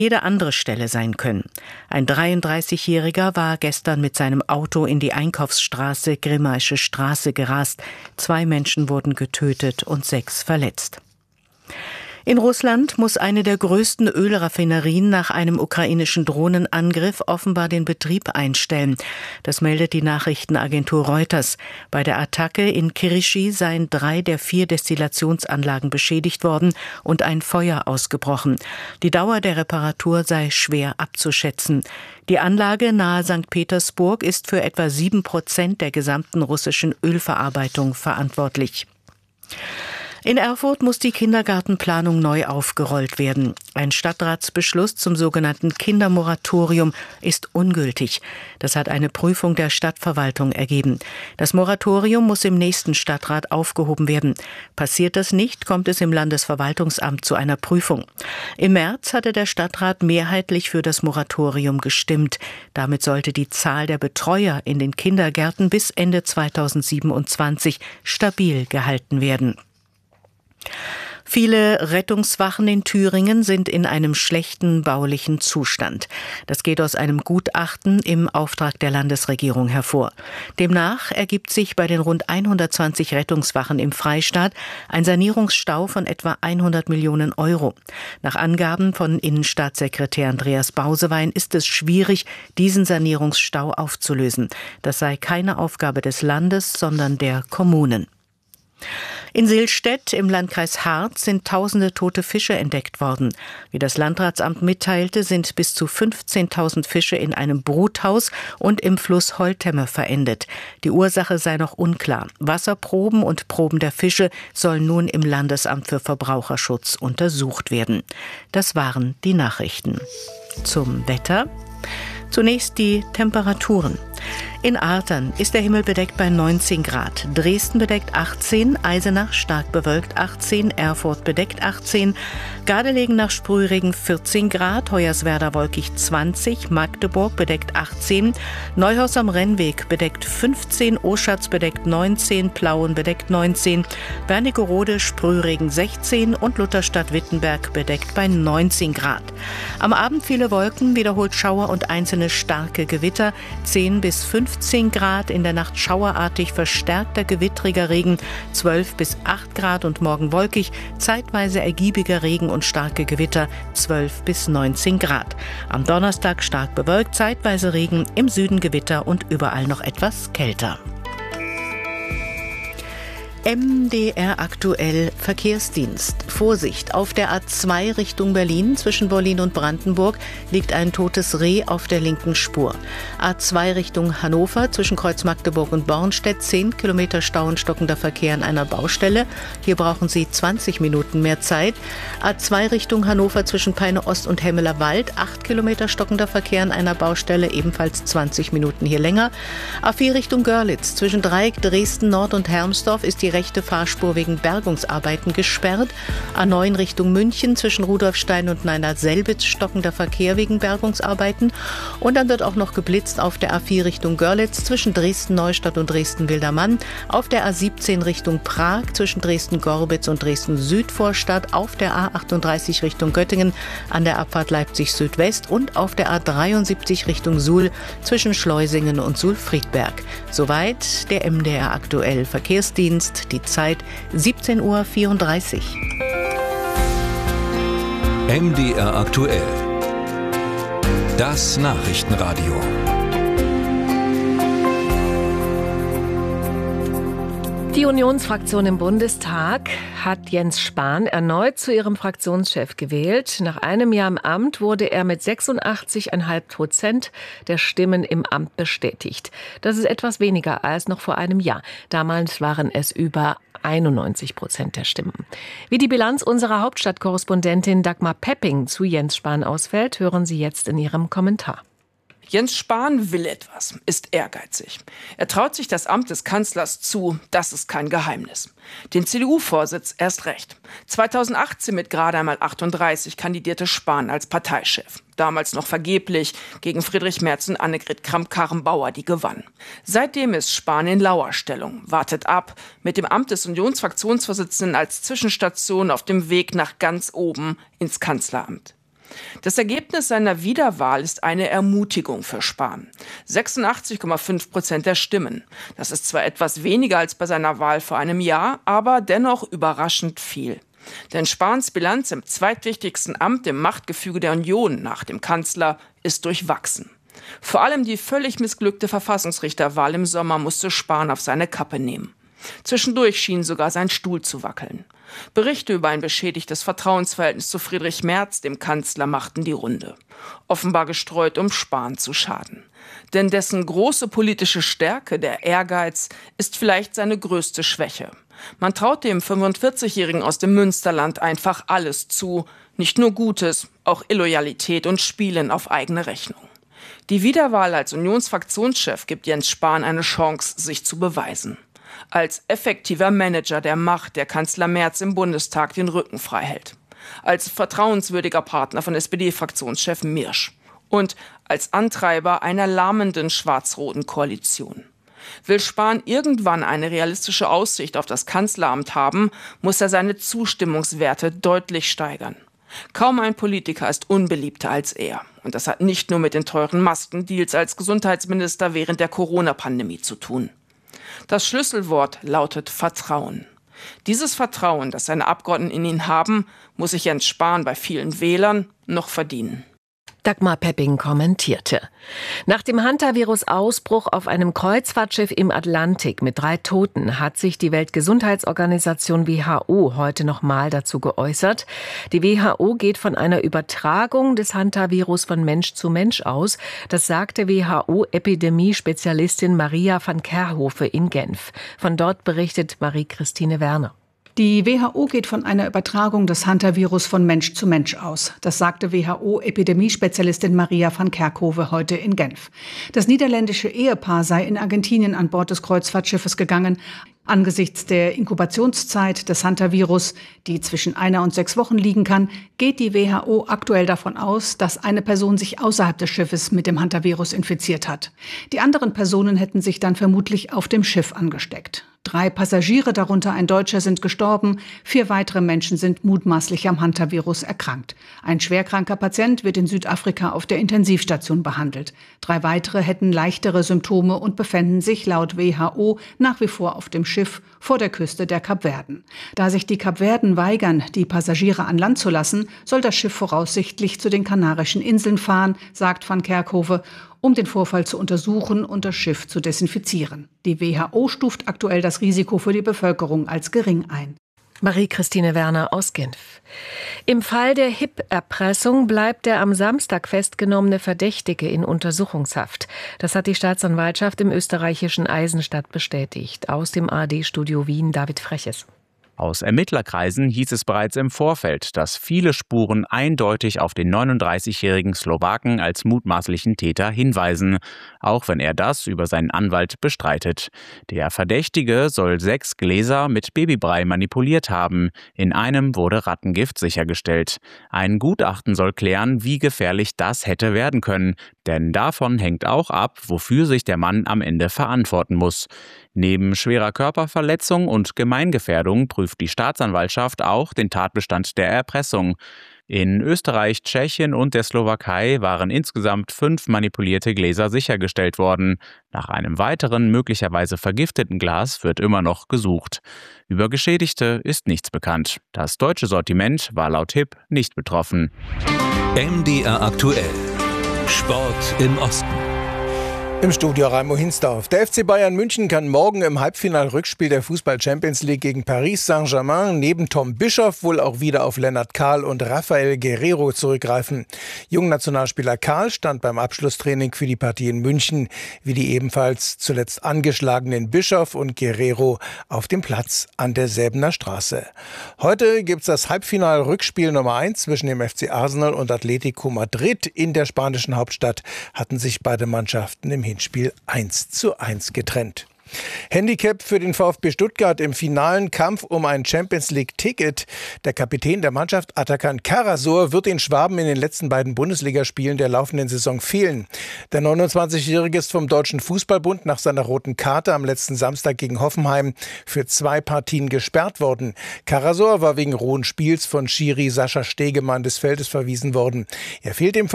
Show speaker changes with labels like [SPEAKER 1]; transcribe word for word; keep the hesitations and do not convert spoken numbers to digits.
[SPEAKER 1] jede andere Stelle sein können. Ein dreiunddreißigjähriger war gestern mit seinem Auto in die Einkaufsstraße Grimmaische Straße gerast. Zwei Menschen wurden getötet und sechs verletzt. In Russland muss eine der größten Ölraffinerien nach einem ukrainischen Drohnenangriff offenbar den Betrieb einstellen. Das meldet die Nachrichtenagentur Reuters. Bei der Attacke in Kirishi seien drei der vier Destillationsanlagen beschädigt worden und ein Feuer ausgebrochen. Die Dauer der Reparatur sei schwer abzuschätzen. Die Anlage nahe Sankt Petersburg ist für etwa sieben Prozent der gesamten russischen Ölverarbeitung verantwortlich. In Erfurt muss die Kindergartenplanung neu aufgerollt werden. Ein Stadtratsbeschluss zum sogenannten Kindermoratorium ist ungültig. Das hat eine Prüfung der Stadtverwaltung ergeben. Das Moratorium muss im nächsten Stadtrat aufgehoben werden. Passiert das nicht, kommt es im Landesverwaltungsamt zu einer Prüfung. Im März hatte der Stadtrat mehrheitlich für das Moratorium gestimmt. Damit sollte die Zahl der Betreuer in den Kindergärten bis Ende zweitausendsiebenundzwanzig stabil gehalten werden. Viele Rettungswachen in Thüringen sind in einem schlechten baulichen Zustand. Das geht aus einem Gutachten im Auftrag der Landesregierung hervor. Demnach ergibt sich bei den rund hundertzwanzig Rettungswachen im Freistaat ein Sanierungsstau von etwa hundert Millionen Euro. Nach Angaben von Innenstaatssekretär Andreas Bausewein ist es schwierig, diesen Sanierungsstau aufzulösen. Das sei keine Aufgabe des Landes, sondern der Kommunen. In Silstedt im Landkreis Harz sind tausende tote Fische entdeckt worden. Wie das Landratsamt mitteilte, sind bis zu fünfzehntausend Fische in einem Bruthaus und im Fluss Holtemme verendet. Die Ursache sei noch unklar. Wasserproben und Proben der Fische sollen nun im Landesamt für Verbraucherschutz untersucht werden. Das waren die Nachrichten. Zum Wetter. Zunächst die Temperaturen. In Artern ist der Himmel bedeckt bei neunzehn Grad, Dresden bedeckt achtzehn, Eisenach stark bewölkt achtzehn, Erfurt bedeckt achtzehn, Gardelegen nach Sprühregen vierzehn Grad, Hoyerswerda wolkig zwanzig, Magdeburg bedeckt achtzehn, Neuhaus am Rennweg bedeckt fünfzehn, Oschatz bedeckt neunzehn, Plauen bedeckt neunzehn, Wernigerode, Sprühregen sechzehn und Lutherstadt-Wittenberg bedeckt bei neunzehn Grad. Am Abend viele Wolken, wiederholt Schauer und einzelne starke Gewitter, zehn bis fünfzehn Grad, in der Nacht schauerartig verstärkter gewittriger Regen, zwölf bis acht Grad und morgen wolkig, zeitweise ergiebiger Regen und starke Gewitter, zwölf bis neunzehn Grad. Am Donnerstag stark bewölkt, zeitweise Regen, im Süden Gewitter und überall noch etwas kälter. M D R aktuell Verkehrsdienst. Vorsicht, auf der A zwei Richtung Berlin zwischen Berlin und Brandenburg liegt ein totes Reh auf der linken Spur. A zwei Richtung Hannover zwischen Kreuz Magdeburg und Bornstedt, zehn Kilometer Stau und stockender Verkehr an einer Baustelle. Hier brauchen Sie zwanzig Minuten mehr Zeit. A zwei Richtung Hannover zwischen Peine Ost und Hemmeler Wald, acht Kilometer stockender Verkehr an einer Baustelle, ebenfalls zwanzig Minuten hier länger. A vier Richtung Görlitz zwischen Dreieck, Dresden Nord und Hermsdorf ist die rechte Fahrspur wegen Bergungsarbeiten gesperrt. A neun Richtung München zwischen Rudolfstein und Neinert-Selbitz stockender Verkehr wegen Bergungsarbeiten. Und dann wird auch noch geblitzt auf der A vier Richtung Görlitz zwischen Dresden-Neustadt und Dresden-Wildermann, auf der A siebzehn Richtung Prag zwischen Dresden-Gorbitz und Dresden-Südvorstadt, auf der A achtunddreißig Richtung Göttingen an der Abfahrt Leipzig-Südwest und auf der A dreiundsiebzig Richtung Suhl zwischen Schleusingen und Suhl-Friedberg. Soweit der M D R aktuell Verkehrsdienst. Die Zeit siebzehn Uhr vierunddreißig.
[SPEAKER 2] M D R aktuell. Das Nachrichtenradio.
[SPEAKER 3] Die Unionsfraktion im Bundestag hat Jens Spahn erneut zu ihrem Fraktionschef gewählt. Nach einem Jahr im Amt wurde er mit sechsundachtzig Komma fünf Prozent der Stimmen im Amt bestätigt. Das ist etwas weniger als noch vor einem Jahr. Damals waren es über einundneunzig Prozent der Stimmen. Wie die Bilanz unserer Hauptstadtkorrespondentin Dagmar Pepping zu Jens Spahn ausfällt, hören Sie jetzt in ihrem Kommentar.
[SPEAKER 4] Jens Spahn will etwas, ist ehrgeizig. Er traut sich das Amt des Kanzlers zu, das ist kein Geheimnis. Den C D U-Vorsitz erst recht. zweitausendachtzehn mit gerade einmal achtunddreißig kandidierte Spahn als Parteichef. Damals noch vergeblich gegen Friedrich Merz und Annegret Kramp-Karrenbauer, die gewann. Seitdem ist Spahn in Lauerstellung, wartet ab, mit dem Amt des Unionsfraktionsvorsitzenden als Zwischenstation auf dem Weg nach ganz oben ins Kanzleramt. Das Ergebnis seiner Wiederwahl ist eine Ermutigung für Spahn. sechsundachtzig Komma fünf Prozent der Stimmen. Das ist zwar etwas weniger als bei seiner Wahl vor einem Jahr, aber dennoch überraschend viel. Denn Spahns Bilanz im zweitwichtigsten Amt im Machtgefüge der Union nach dem Kanzler ist durchwachsen. Vor allem die völlig missglückte Verfassungsrichterwahl im Sommer musste Spahn auf seine Kappe nehmen. Zwischendurch schien sogar sein Stuhl zu wackeln. Berichte über ein beschädigtes Vertrauensverhältnis zu Friedrich Merz, dem Kanzler, machten die Runde. Offenbar gestreut, um Spahn zu schaden. Denn dessen große politische Stärke, der Ehrgeiz, ist vielleicht seine größte Schwäche. Man traut dem fünfundvierzigjährigen aus dem Münsterland einfach alles zu. Nicht nur Gutes, auch Illoyalität und Spielen auf eigene Rechnung. Die Wiederwahl als Unionsfraktionschef gibt Jens Spahn eine Chance, sich zu beweisen. Als effektiver Manager der Macht, der Kanzler Merz im Bundestag den Rücken frei hält. Als vertrauenswürdiger Partner von S P D-Fraktionschef Mirsch. Und als Antreiber einer lahmenden schwarz-roten Koalition. Will Spahn irgendwann eine realistische Aussicht auf das Kanzleramt haben, muss er seine Zustimmungswerte deutlich steigern. Kaum ein Politiker ist unbeliebter als er. Und das hat nicht nur mit den teuren Maskendeals als Gesundheitsminister während der Corona-Pandemie zu tun. Das Schlüsselwort lautet Vertrauen. Dieses Vertrauen, das seine Abgeordneten in ihn haben, muss sich Jens Spahn bei vielen Wählern noch verdienen.
[SPEAKER 3] Dagmar Pepping kommentierte. Nach dem Hantavirus-Ausbruch auf einem Kreuzfahrtschiff im Atlantik mit drei Toten hat sich die Weltgesundheitsorganisation W H O heute nochmal dazu geäußert. Die W H O geht von einer Übertragung des Hantavirus von Mensch zu Mensch aus. Das sagte W H O-Epidemie-Spezialistin Maria van Kerkhove in Genf. Von dort berichtet Marie-Christine Werner.
[SPEAKER 5] Die W H O geht von einer Übertragung des Hantavirus von Mensch zu Mensch aus. Das sagte W H O-Epidemiespezialistin Maria van Kerkhove heute in Genf. Das niederländische Ehepaar sei in Argentinien an Bord des Kreuzfahrtschiffes gegangen. Angesichts der Inkubationszeit des Hantavirus, die zwischen einer und sechs Wochen liegen kann, geht die W H O aktuell davon aus, dass eine Person sich außerhalb des Schiffes mit dem Hantavirus infiziert hat. Die anderen Personen hätten sich dann vermutlich auf dem Schiff angesteckt. Drei Passagiere, darunter ein Deutscher, sind gestorben. Vier weitere Menschen sind mutmaßlich am Hantavirus erkrankt. Ein schwerkranker Patient wird in Südafrika auf der Intensivstation behandelt. Drei weitere hätten leichtere Symptome und befänden sich laut W H O nach wie vor auf dem Schiff vor der Küste der Kapverden. Da sich die Kapverden weigern, die Passagiere an Land zu lassen, soll das Schiff voraussichtlich zu den Kanarischen Inseln fahren, sagt van Kerkhove, um den Vorfall zu untersuchen und das Schiff zu desinfizieren. Die W H O stuft aktuell das Risiko für die Bevölkerung als gering ein.
[SPEAKER 3] Marie-Christine Werner aus Genf. Im Fall der H I P-Erpressung bleibt der am Samstag festgenommene Verdächtige in Untersuchungshaft. Das hat die Staatsanwaltschaft im österreichischen Eisenstadt bestätigt. Aus dem A R D-Studio Wien David Freches.
[SPEAKER 6] Aus Ermittlerkreisen hieß es bereits im Vorfeld, dass viele Spuren eindeutig auf den neununddreißigjährigen Slowaken als mutmaßlichen Täter hinweisen, auch wenn er das über seinen Anwalt bestreitet. Der Verdächtige soll sechs Gläser mit Babybrei manipuliert haben. In einem wurde Rattengift sichergestellt. Ein Gutachten soll klären, wie gefährlich das hätte werden können, denn davon hängt auch ab, wofür sich der Mann am Ende verantworten muss. Neben schwerer Körperverletzung und Gemeingefährdung prüft die Staatsanwaltschaft auch den Tatbestand der Erpressung. In Österreich, Tschechien und der Slowakei waren insgesamt fünf manipulierte Gläser sichergestellt worden. Nach einem weiteren, möglicherweise vergifteten Glas wird immer noch gesucht. Über Geschädigte ist nichts bekannt. Das deutsche Sortiment war laut H I P nicht betroffen.
[SPEAKER 2] M D R aktuell. Sport im Osten.
[SPEAKER 7] Im Studio Raimo Hinsdorf. Der F C Bayern München kann morgen im Halbfinal-Rückspiel der Fußball-Champions League gegen Paris Saint-Germain neben Tom Bischoff wohl auch wieder auf Lennart Kahl und Rafael Guerreiro zurückgreifen. Jungnationalspieler Kahl stand beim Abschlusstraining für die Partie in München, wie die ebenfalls zuletzt angeschlagenen Bischoff und Guerreiro auf dem Platz an der Säbener Straße. Heute gibt's das Halbfinal-Rückspiel Nummer eins zwischen dem F C Arsenal und Atletico Madrid. In der spanischen Hauptstadt hatten sich beide Mannschaften im Hinspiel eins zu eins getrennt. Handicap für den VfB Stuttgart im finalen Kampf um ein Champions-League-Ticket. Der Kapitän der Mannschaft, Atakan Karasor, wird den Schwaben in den letzten beiden Bundesligaspielen der laufenden Saison fehlen. Der neunundzwanzigjährige ist vom Deutschen Fußballbund nach seiner roten Karte am letzten Samstag gegen Hoffenheim für zwei Partien gesperrt worden. Karasor war wegen rohen Spiels von Schiri Sascha Stegemann des Feldes verwiesen worden. Er fehlt dem